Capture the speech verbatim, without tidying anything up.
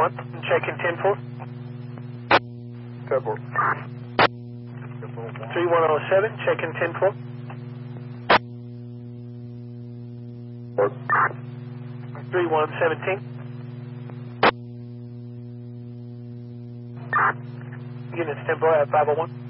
one, check in ten four. ten four. three one oh seven, check in ten four. three one seventeen. Units ten four at five oh one.